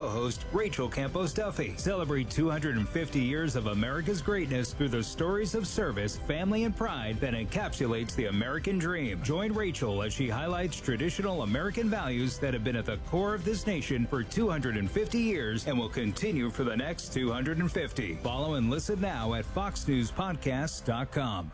host Rachel Campos Duffy. Celebrate 250 years of America's greatness through the stories of service, family, and pride that encapsulates the American dream. Join Rachel as she highlights traditional American values that have been at the core of this nation for 250 years and will continue for the next 250. Follow and listen now at foxnewspodcast.com.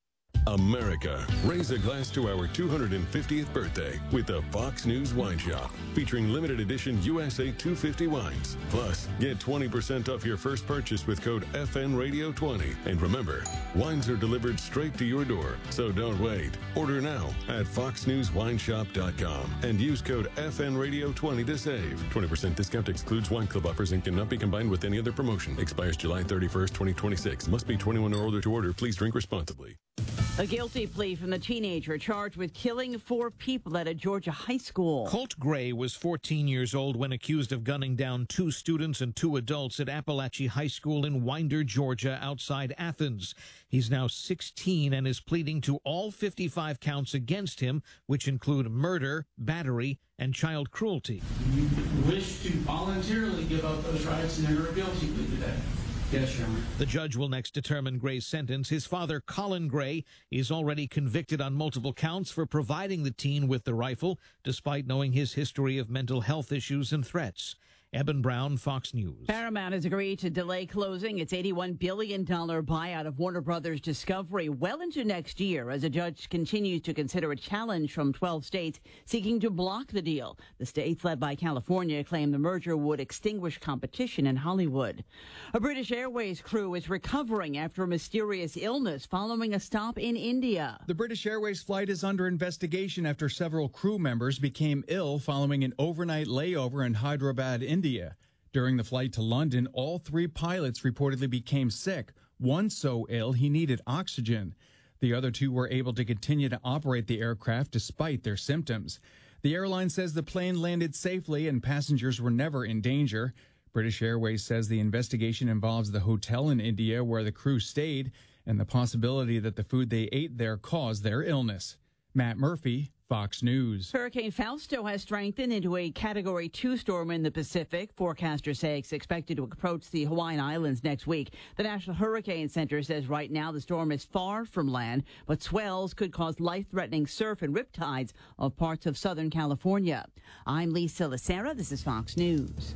America, raise a glass to our 250th birthday with the Fox News Wine Shop, featuring limited edition USA 250 wines. Plus, get 20% off your first purchase with code FNRadio20. And remember, wines are delivered straight to your door, so don't wait. Order now at foxnewswineshop.com and use code FNRadio20 to save. 20% discount excludes wine club offers and cannot be combined with any other promotion. Expires July 31st, 2026. Must be 21 or older to order. Please drink responsibly. A guilty plea from the teenager charged with killing 4 people at a Georgia high school. Colt Gray was 14 years old when accused of gunning down 2 students and 2 adults at Appalachia High School in Winder, Georgia, outside Athens. He's now 16 and is pleading to all 55 counts against him, which include murder, battery, and child cruelty. You wish to voluntarily give up those rights and enter a guilty plea today? Yes, Your Honor. The judge will next determine Gray's sentence. His father, Colin Gray, is already convicted on multiple counts for providing the teen with the rifle, despite knowing his history of mental health issues and threats. Eben Brown, Fox News. Paramount has agreed to delay closing its $81 billion buyout of Warner Brothers Discovery well into next year as a judge continues to consider a challenge from 12 states seeking to block the deal. The states, led by California, claim the merger would extinguish competition in Hollywood. A British Airways crew is recovering after a mysterious illness following a stop in India. The British Airways flight is under investigation after several crew members became ill following an overnight layover in Hyderabad, India. During the flight to London, all 3 pilots reportedly became sick, one so ill he needed oxygen. The other 2 were able to continue to operate the aircraft despite their symptoms. The airline says the plane landed safely and passengers were never in danger. British Airways says the investigation involves the hotel in India where the crew stayed and the possibility that the food they ate there caused their illness. Matt Murphy, Fox News. Hurricane Fausto has strengthened into a Category 2 storm in the Pacific. Forecasters say it's expected to approach the Hawaiian Islands next week. The National Hurricane Center says right now the storm is far from land, but swells could cause life-threatening surf and riptides of parts of Southern California. I'm Lisa Lacera. This is Fox News.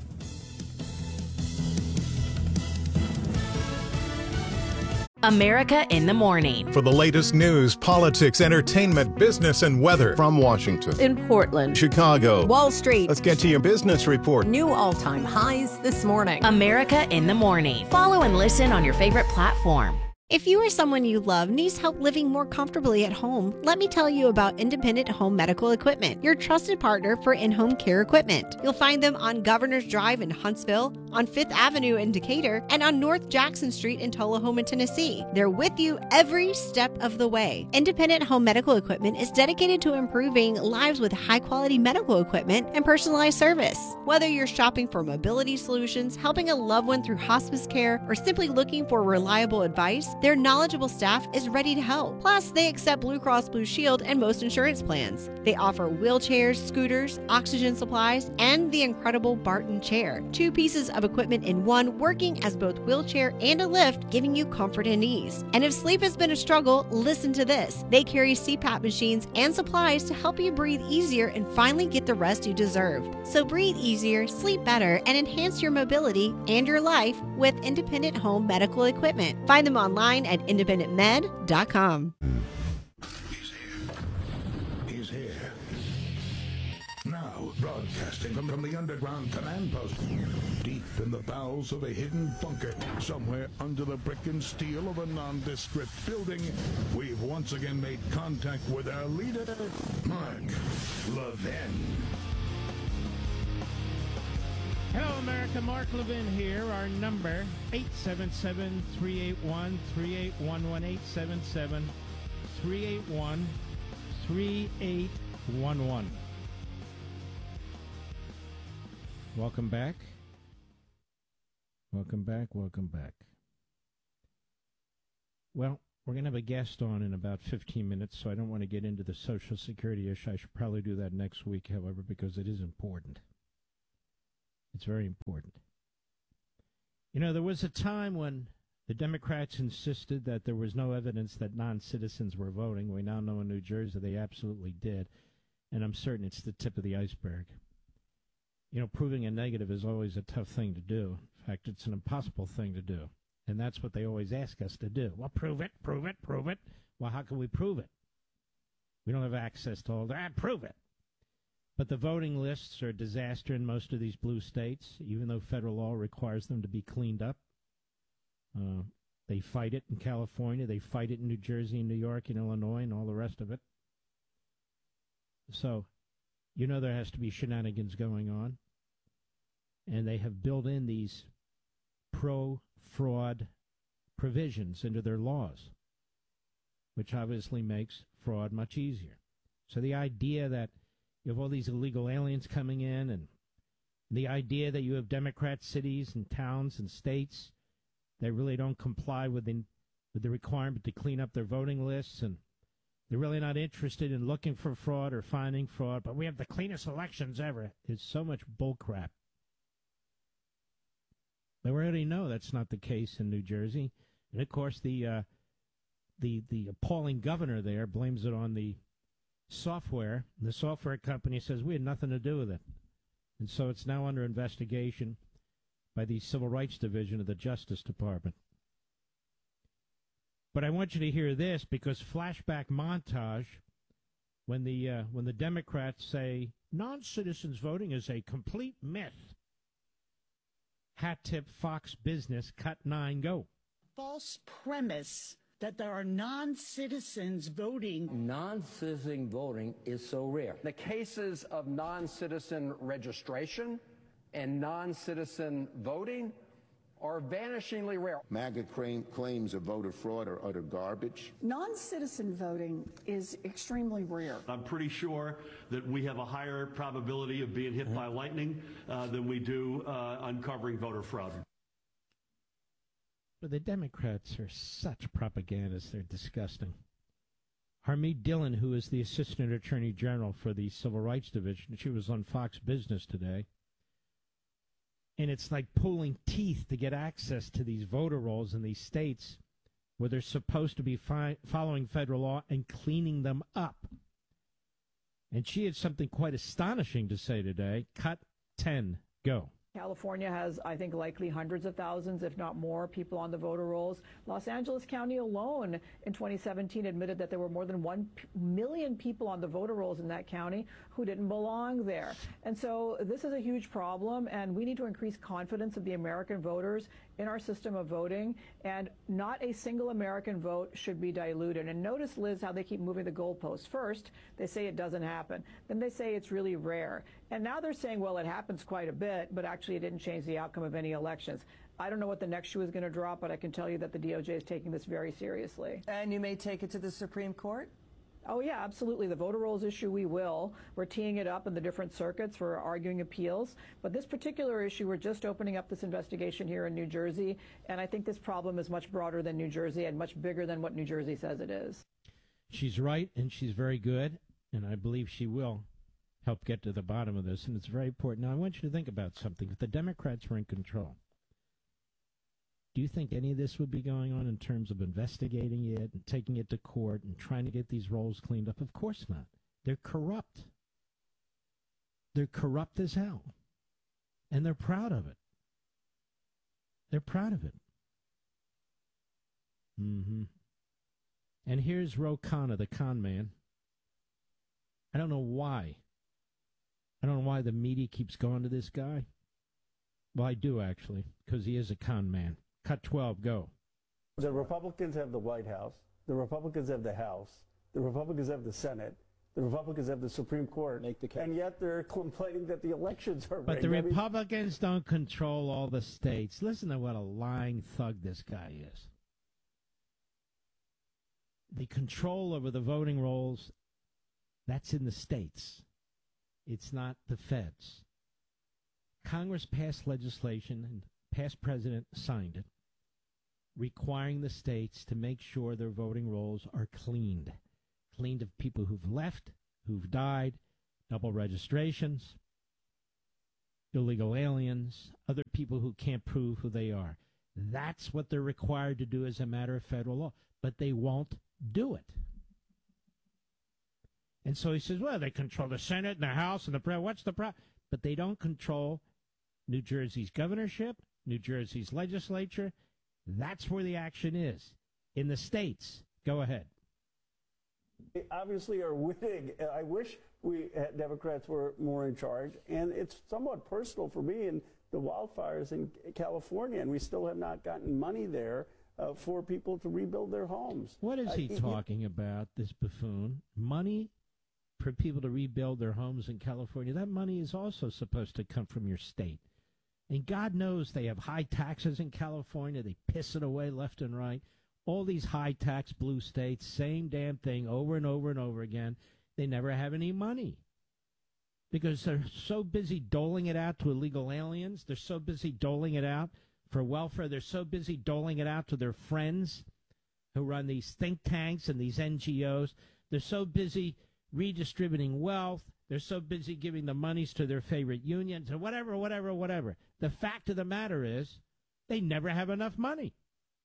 America in the Morning. For the latest news, politics, entertainment, business, and weather from Washington, in Portland, Chicago, Wall Street. Let's get to your business report. New all-time highs this morning. America in the Morning. Follow and listen on your favorite platform. If you or someone you love needs help living more comfortably at home, let me tell you about Independent Home Medical Equipment, your trusted partner for in-home care equipment. You'll find them on Governor's Drive in Huntsville, on 5th Avenue in Decatur, and on North Jackson Street in Tullahoma, Tennessee. They're with you every step of the way. Independent Home Medical Equipment is dedicated to improving lives with high-quality medical equipment and personalized service. Whether you're shopping for mobility solutions, helping a loved one through hospice care, or simply looking for reliable advice, their knowledgeable staff is ready to help. Plus, they accept Blue Cross Blue Shield and most insurance plans. They offer wheelchairs, scooters, oxygen supplies, and the incredible Barton chair. 2 pieces of equipment in one, working as both wheelchair and a lift, giving you comfort and ease. And if sleep has been a struggle, listen to this. They carry CPAP machines and supplies to help you breathe easier and finally get the rest you deserve. So breathe easier, sleep better, and enhance your mobility and your life with Independent Home Medical Equipment. Find them online at independentmed.com. He's here. Now, broadcasting from the underground command post, deep in the bowels of a hidden bunker, somewhere under the brick and steel of a nondescript building, we've once again made contact with our leader, Mark Levin. Hello, America. Mark Levin here. Our number, 877-381-3811, 877-381-3811. Welcome back. Welcome back. Welcome back. Well, we're going to have a guest on in about 15 minutes, so I don't want to get into the Social Security issue. I should probably do that next week, however, because it is important. It's very important. You know, there was a time when the Democrats insisted that there was no evidence that non-citizens were voting. We now know in New Jersey they absolutely did, and I'm certain it's the tip of the iceberg. You know, proving a negative is always a tough thing to do. In fact, it's an impossible thing to do, and that's what they always ask us to do. Well, prove it, prove it, prove it. Well, how can we prove it? We don't have access to all that. Prove it. But the voting lists are a disaster in most of these blue states, even though federal law requires them to be cleaned up. They fight it in California. They fight it in New Jersey and New York and Illinois and all the rest of it. So, you know there has to be shenanigans going on. And they have built in these pro-fraud provisions into their laws, which obviously makes fraud much easier. So the idea that you have all these illegal aliens coming in, and the idea that you have Democrat cities and towns and states that really don't comply with the requirement to clean up their voting lists, and they're really not interested in looking for fraud or finding fraud, but we have the cleanest elections ever. There's so much bullcrap. They already know that's not the case in New Jersey. And, of course, the appalling governor there blames it on the software. The software company says we had nothing to do with it. And so it's now under investigation by the Civil Rights Division of the Justice Department. But I want you to hear this, because flashback montage, when the Democrats say non-citizens voting is a complete myth. Hat tip Fox Business, cut 9, go. False premise that there are non-citizens voting. Non-citizen voting is so rare. The cases of non-citizen registration and non-citizen voting are vanishingly rare. MAGA claims of voter fraud are utter garbage. Non-citizen voting is extremely rare. I'm pretty sure that we have a higher probability of being hit by lightning than we do uncovering voter fraud. But the Democrats are such propagandists, they're disgusting. Harmeet Dillon, who is the Assistant Attorney General for the Civil Rights Division, she was on Fox Business today. And it's like pulling teeth to get access to these voter rolls in these states where they're supposed to be following federal law and cleaning them up. And she had something quite astonishing to say today. Cut 10, go. California has, I think, likely hundreds of thousands, if not more, people on the voter rolls. Los Angeles County alone in 2017 admitted that there were more than 1 million people on the voter rolls in that county who didn't belong there. And so this is a huge problem, and we need to increase confidence of the American voters in our system of voting, and not a single American vote should be diluted. And notice, Liz, how they keep moving the goalposts. First, they say it doesn't happen. Then they say it's really rare. And now they're saying, well, it happens quite a bit, but actually it didn't change the outcome of any elections. I don't know what the next shoe is going to drop, but I can tell you that the DOJ is taking this very seriously. And you may take it to the Supreme Court? Oh, yeah, absolutely. The voter rolls issue, we will. We're teeing it up in the different circuits for arguing appeals. But this particular issue, we're just opening up this investigation here in New Jersey. And I think this problem is much broader than New Jersey and much bigger than what New Jersey says it is. She's right, and she's very good. And I believe she will help get to the bottom of this. And it's very important. Now, I want you to think about something. If the Democrats were in control, do you think any of this would be going on in terms of investigating it and taking it to court and trying to get these rolls cleaned up? Of course not. They're corrupt. They're corrupt as hell. And they're proud of it. They're proud of it. And here's Ro Khanna, the con man. I don't know why. I don't know why the media keeps going to this guy. Well, I do, actually, because he is a con man. Cut 12, go. The Republicans have the White House. The Republicans have the House. The Republicans have the Senate. The Republicans have the Supreme Court. And yet they're complaining that the elections are rigged. But the Republicans don't control all the states. Listen to what a lying thug this guy is. The control over the voting rolls, that's in the states. It's not the feds. Congress passed legislation, and past president signed it, requiring the states to make sure their voting rolls are cleaned of people who've left, who've died, double registrations. illegal aliens, other people who can't prove who they are. That's what they're required to do as a matter of federal law, but they won't do it. And so he says, well, they control the Senate and the House and the President. What's the problem? But they don't control New Jersey's governorship, New Jersey's legislature. That's where the action is. In the states. Go ahead. They obviously are winning. I wish Democrats were more in charge. And it's somewhat personal for me in the wildfires in California, and we still have not gotten money there for people to rebuild their homes. What is he talking about, this buffoon? Money for people to rebuild their homes in California? That money is also supposed to come from your state. And God knows they have high taxes in California. They piss it away left and right. All these high-tax blue states, same damn thing over and over and over again. They never have any money because they're so busy doling it out to illegal aliens. They're so busy doling it out for welfare. They're so busy doling it out to their friends who run these think tanks and these NGOs. They're so busy redistributing wealth. They're so busy giving the monies to their favorite unions and whatever. The fact of the matter is they never have enough money.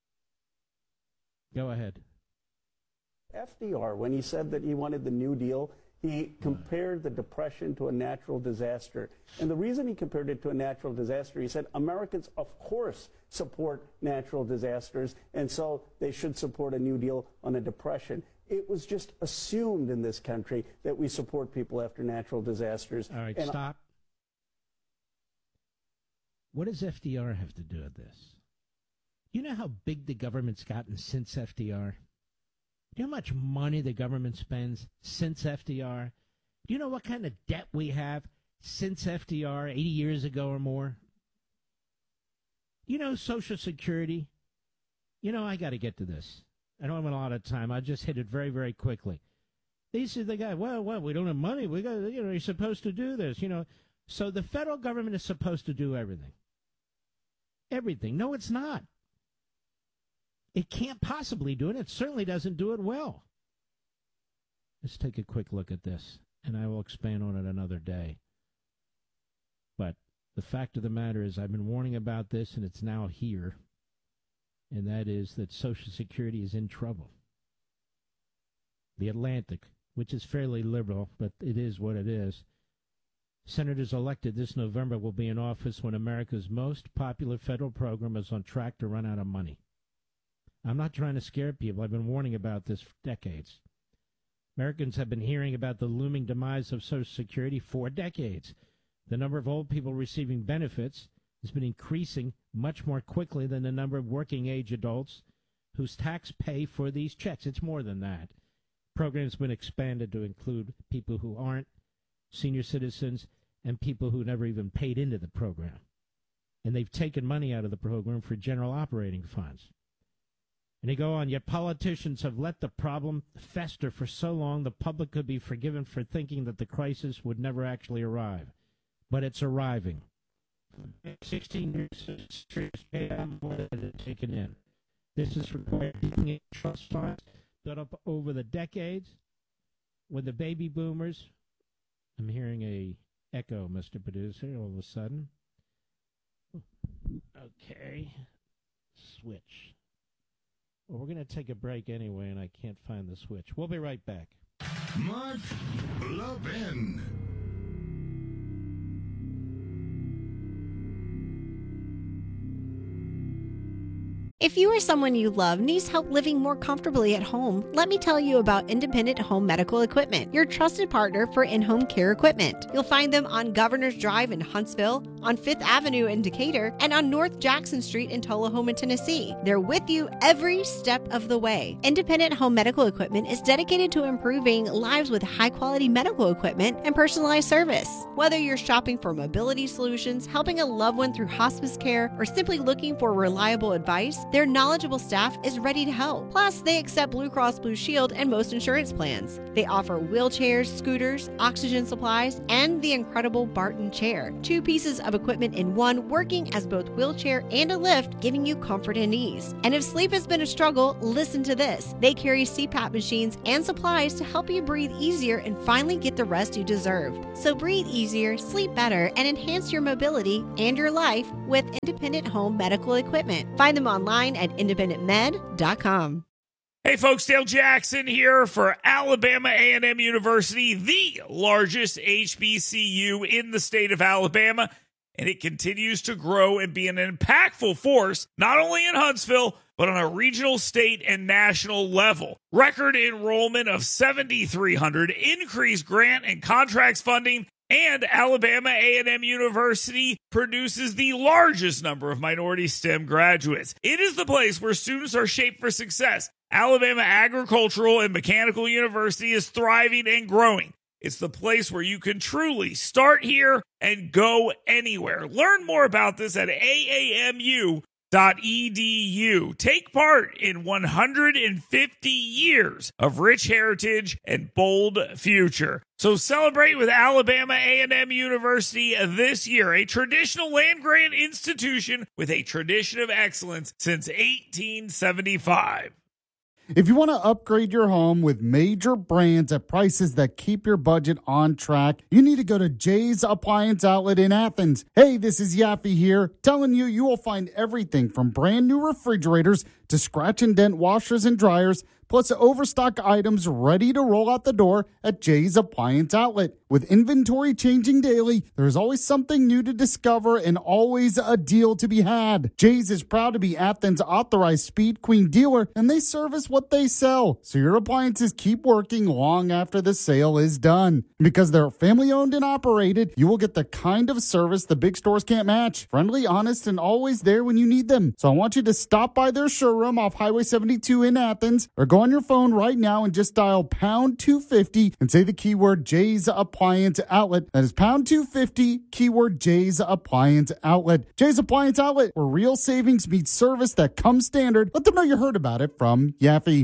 Go ahead. FDR, when he said that he wanted the New Deal, he compared the Depression to a natural disaster. And the reason he compared it to a natural disaster, he said Americans, of course, support natural disasters, and so they should support a New Deal on a depression. It was just assumed in this country that we support people after natural disasters. All right, stop. What does FDR have to do with this? You know how big the government's gotten since FDR? Do you know how much money the government spends since FDR? Do you know what kind of debt we have since FDR, 80 years ago or more? You know Social Security? You know, I got to get to this. I don't have a lot of time. I just hit it very, very quickly. These are the guy, well, we don't have money. We got, you're supposed to do this, So the federal government is supposed to do everything. Everything. No, it's not. It can't possibly do it. It certainly doesn't do it well. Let's take a quick look at this, and I will expand on it another day. But the fact of the matter is I've been warning about this, and it's now here, and that is that Social Security is in trouble. The Atlantic, which is fairly liberal, but it is what it is. Senators elected this November will be in office when America's most popular federal program is on track to run out of money. I'm not trying to scare people. I've been warning about this for decades. Americans have been hearing about the looming demise of Social Security for decades. The number of old people receiving benefits has been increasing much more quickly than the number of working-age adults whose tax pay for these checks. It's more than that. The program's been expanded to include people who aren't senior citizens and people who never even paid into the program. And they've taken money out of the program for general operating funds. And they go on, yet politicians have let the problem fester for so long the public could be forgiven for thinking that the crisis would never actually arrive. But it's arriving. 16 years, paid out more than it's taken in. This is required keeping in trust funds built up over the decades when the baby boomers. I'm hearing a echo, Mr. Producer, all of a sudden. Okay. Switch. Well, we're going to take a break anyway, and I can't find the switch. We'll be right back. Mark Levin. If you or someone you love needs help living more comfortably at home, let me tell you about Independent Home Medical Equipment, your trusted partner for in-home care equipment. You'll find them on Governor's Drive in Huntsville, on 5th Avenue in Decatur, and on North Jackson Street in Tullahoma, Tennessee. They're with you every step of the way. Independent Home Medical Equipment is dedicated to improving lives with high-quality medical equipment and personalized service. Whether you're shopping for mobility solutions, helping a loved one through hospice care, or simply looking for reliable advice, their knowledgeable staff is ready to help. Plus, they accept Blue Cross Blue Shield and most insurance plans. They offer wheelchairs, scooters, oxygen supplies, and the incredible Barton chair. 2 pieces of equipment in one, working as both wheelchair and a lift, giving you comfort and ease. And if sleep has been a struggle, listen to this. They carry CPAP machines and supplies to help you breathe easier and finally get the rest you deserve. So breathe easier, sleep better, and enhance your mobility and your life with Independent Home Medical Equipment. Find them online at independentmed.com. Hey folks, Dale Jackson here for Alabama A&M University, the largest HBCU in the state of Alabama, and it continues to grow and be an impactful force, not only in Huntsville, but on a regional, state, and national level. Record enrollment of 7,300, increased grant and contracts funding, and Alabama A&M University produces the largest number of minority STEM graduates. It is the place where students are shaped for success. Alabama Agricultural and Mechanical University is thriving and growing. It's the place where you can truly start here and go anywhere. Learn more about this at aamu.edu. Take part in 150 years of rich heritage and bold future. So celebrate with Alabama A&M University this year, a traditional land-grant institution with a tradition of excellence since 1875. If you want to upgrade your home with major brands at prices that keep your budget on track, you need to go to Jay's Appliance Outlet in Athens. Hey, this is Yaffe here, telling you will find everything from brand new refrigerators to scratch and dent washers and dryers, plus overstock items ready to roll out the door at Jay's Appliance Outlet. With inventory changing daily, there's always something new to discover and always a deal to be had. Jay's is proud to be Athens' authorized Speed Queen dealer, and they service what they sell, so your appliances keep working long after the sale is done. Because they're family owned and operated, you will get the kind of service the big stores can't match. Friendly, honest, and always there when you need them. So I want you to stop by their showroom off Highway 72 in Athens, or go on your phone right now and just dial pound 250 and say the keyword Jay's Appliance Outlet. That is pound 250, keyword Jay's Appliance Outlet. Jay's Appliance Outlet, where real savings meets service that comes standard. Let them know you heard about it from Yaffe.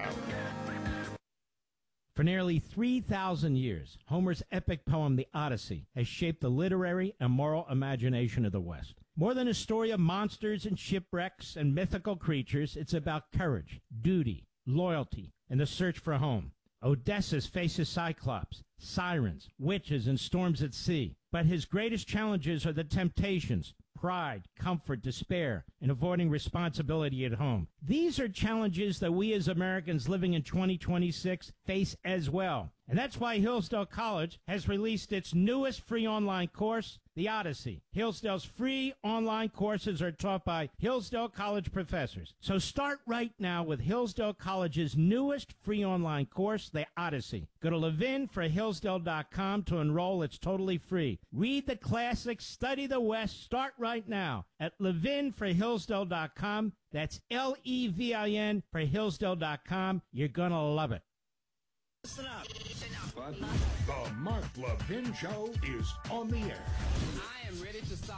For nearly 3,000 years, Homer's epic poem, The Odyssey, has shaped the literary and moral imagination of the West. More than a story of monsters and shipwrecks and mythical creatures, it's about courage, duty, loyalty, and the search for home. Odysseus faces Cyclops, sirens, witches, and storms at sea. But his greatest challenges are the temptations, pride, comfort, despair, and avoiding responsibility at home. These are challenges that we as Americans living in 2026 face as well. And that's why Hillsdale College has released its newest free online course, The Odyssey. Hillsdale's free online courses are taught by Hillsdale College professors. So start right now with Hillsdale College's newest free online course, The Odyssey. Go to levinforhillsdale.com to enroll. It's totally free. Read the classics, study the West. Start right now at levinforhillsdale.com. That's Levin for Hillsdale.com. You're going to love it. Listen up. The Mark Levin Show is on the air. I am ready to start.